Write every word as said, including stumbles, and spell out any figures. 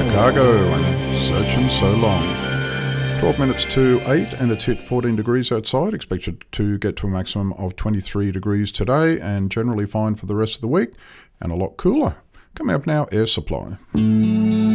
Chicago and Searching So Long. twelve minutes to eight and it's hit fourteen degrees outside. Expected to get to a maximum of twenty-three degrees today and generally fine for the rest of the week and a lot cooler. Coming up now, Air Supply.